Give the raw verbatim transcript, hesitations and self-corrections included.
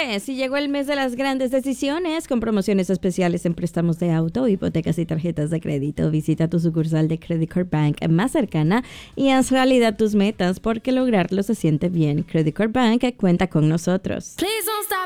señores, y llegó el mes de las grandes decisiones con promociones especiales en préstamos de auto, hipotecas y tarjetas de crédito. Visita tu sucursal de Credit Card Bank más cercana y haz realidad tus metas porque lograrlo se siente bien. Credit Card Bank cuenta con nosotros. Please